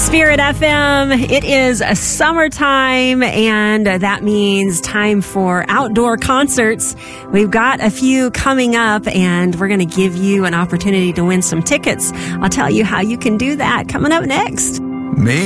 Spirit FM, it is a summertime, and that means time for outdoor concerts. We've got a few coming up, and we're going to give you an opportunity to win some tickets. I'll tell you how you can do that coming up next.